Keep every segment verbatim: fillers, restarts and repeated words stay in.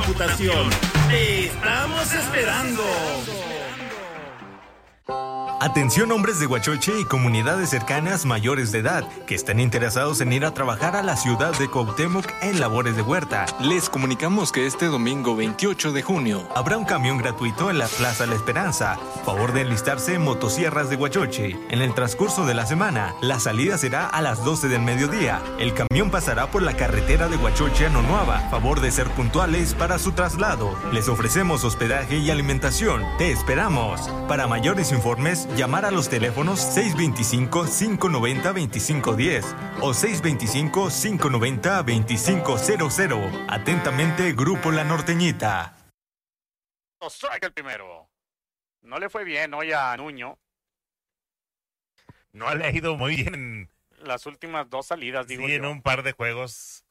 reputación. ¡Te estamos esperando! Atención hombres de Huachoche y comunidades cercanas mayores de edad que están interesados en ir a trabajar a la ciudad de Cuauhtémoc en labores de huerta. Les comunicamos que este domingo veintiocho de junio habrá un camión gratuito en la Plaza La Esperanza. Favor de enlistarse en Motosierras de Huachoche. En el transcurso de la semana, la salida será a las doce del mediodía. El camión pasará por la carretera de Huachoche a Nonuava. Favor de ser puntuales para su traslado. Les ofrecemos hospedaje y alimentación. Te esperamos. Para mayores informes, llamar a los teléfonos seis dos cinco, cinco nueve cero, dos cinco uno cero o seis dos cinco, cinco nueve cero, dos cinco cero cero. Atentamente, Grupo La Norteñita. Strike el primero. No le fue bien hoy a Nuño. No le ha ido muy bien en las últimas dos salidas, digo sí, yo. en un par de juegos.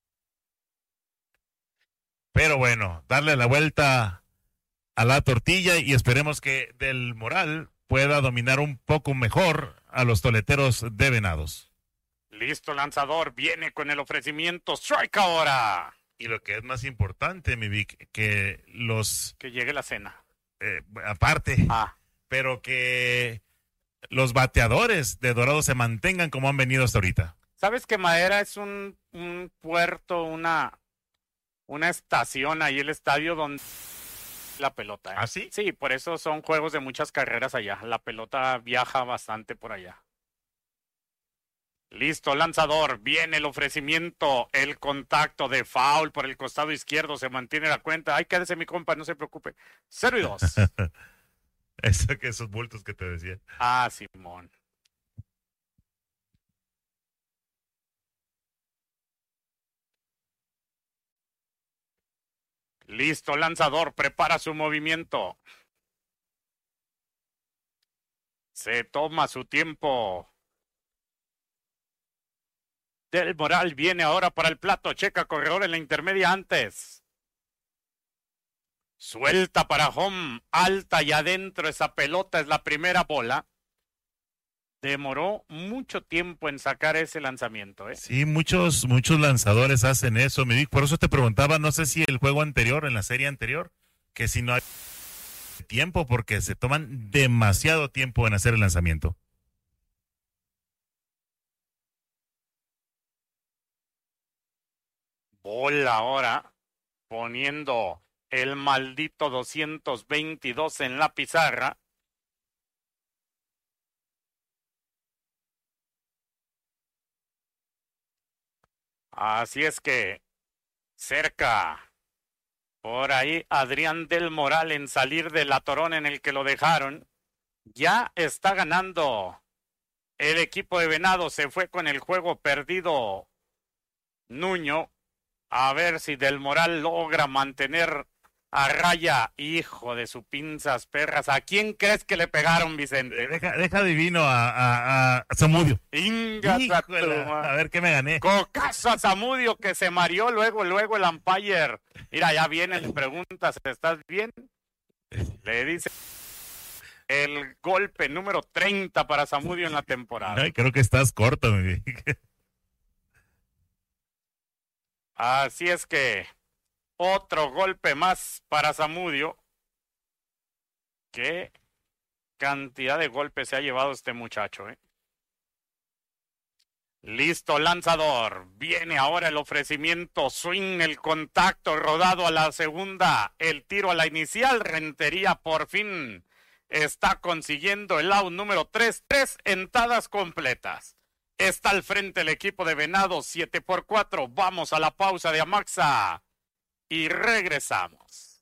Pero bueno, darle la vuelta a la tortilla y esperemos que Del Moral pueda dominar un poco mejor a los toleteros de Venados. Listo, lanzador, viene con el ofrecimiento, strike ahora. Y lo que es más importante, mi Vic, que los... Que llegue la cena. Eh, aparte, ah. pero que los bateadores de Dorado se mantengan como han venido hasta ahorita. ¿Sabes que Madera es un, un puerto, una, una estación ahí, el estadio donde... la pelota, ¿eh? ¿Ah, sí? Sí, por eso son juegos de muchas carreras allá. La pelota viaja bastante por allá. Listo, lanzador. Viene el ofrecimiento. El contacto de foul por el costado izquierdo. Se mantiene la cuenta. Ay, quédese mi compa, no se preocupe. Cero y dos. Eso que esos bultos que te decía. Ah, Simón. Listo, lanzador, prepara su movimiento. Se toma su tiempo. Del Moral viene ahora para el plato, checa corredor en la intermedia antes. Suelta para home, alta y adentro, esa pelota es la primera bola. Demoró mucho tiempo en sacar ese lanzamiento, ¿eh? Sí, muchos, muchos lanzadores hacen eso, me por eso te preguntaba, no sé si el juego anterior, en la serie anterior, que si no hay tiempo, porque se toman demasiado tiempo en hacer el lanzamiento. Bola ahora, poniendo el maldito doscientos veintidós en la pizarra. Así es que cerca por ahí Adrián Del Moral en salir del atorón en el que lo dejaron. Ya está ganando el equipo de Venado. Se fue con el juego perdido Nuño. A ver si Del Moral logra mantener a raya. Hijo de su pinzas perras. ¿A quién crees que le pegaron, Vicente? Deja, deja divino a, a, a Zamudio. Inga, a ver qué me gané. Cocazo a Zamudio que se mareó luego, luego el umpire. Mira, ya viene, le preguntas, ¿estás bien? Le dice el golpe número treinta para Zamudio en la temporada. Ay, creo que estás corto, mi. Así es que otro golpe más para Zamudio. Qué cantidad de golpes se ha llevado este muchacho, ¿eh? Listo, lanzador. Viene ahora el ofrecimiento, swing, el contacto, rodado a la segunda, el tiro a la inicial. Rentería por fin está consiguiendo el out número tres, tres entradas completas. Está al frente el equipo de Venados, siete por cuatro. Vamos a la pausa de Amaxa y regresamos.